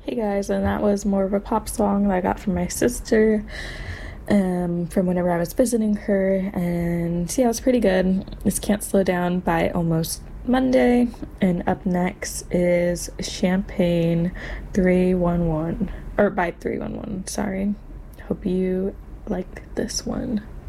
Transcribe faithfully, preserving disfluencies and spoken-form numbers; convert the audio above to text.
Hey guys, and that was more of a pop song that I got from my sister um, from whenever I was visiting her. And yeah, it's pretty good. It's Can't Slow Down by Almost Monday. And up next is Champagne three one one. Or by three one one, sorry. Hope you like this one.